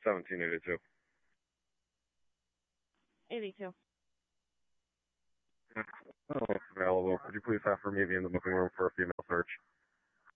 1782. 82. Oh, it's available. Could you please have her meet me in the booking room for a female search?